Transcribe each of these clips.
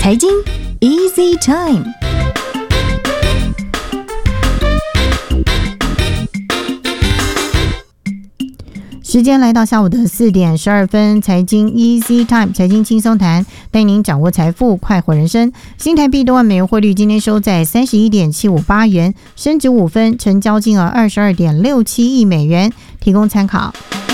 财经 Easy Time。时间来到下午的4点12分，财经 Easy Time， 财经轻松谈，带您掌握财富，快活人生。新台币兑换美元汇率今天收在 31.758 元，升值5分，成交金额 22.67 亿美元，提供参考。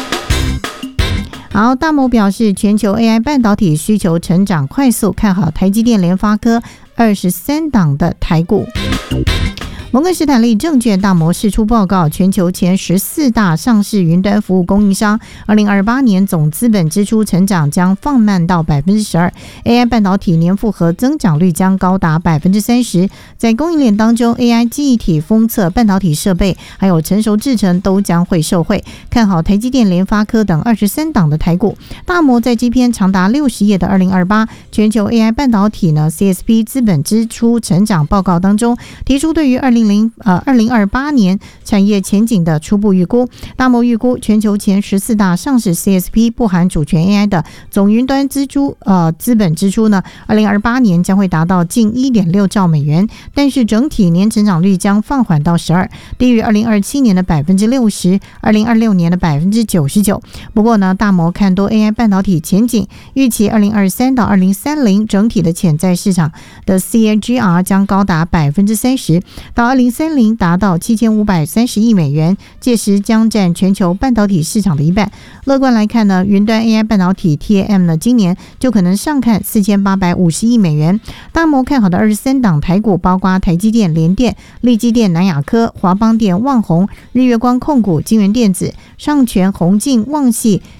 好，大摩表示，全球 AI 半导体需求成长快速，看好台积电、联发科23档的台股。摩根士丹利证券大摩释出报告，全球前14大上市云端服务供应商2028年总资本支出成长将放慢到 12%， AI 半导体年复合增长率将高达 30%。 在供应链当中， AI 记忆体、封测、半导体设备还有成熟制程都将会受惠，看好台积电、联发科等23档的台股。大摩在这篇长达60页的2028全球 AI 半导体CSP 资本支出成长报告当中，提出对于2028年产业前景的初步预估。大摩预估全球前14大上市 CSP 不含主权 AI 的总云端资本支出呢，2028年将会达到近 1.6 兆美元，但是整体年成长率将放缓到 12%， 低于2027年的 60%， 2026年的 99%。 不过呢，大摩看多 AI 半导体前景，预期2023到2030整体的潜在市场的 CAGR 将高达 30%， 到2030达到7530亿美元，届时将占全球半导体市场的一半。乐观来看呢，云端 AI 半导体 TAM 呢，今年就可能上看4850亿美元。大摩看好的23档台股包括台积电、联电、力积电、南亚科、华邦电、旺宏、日月光控股、金源电子、上全、宏进、旺系、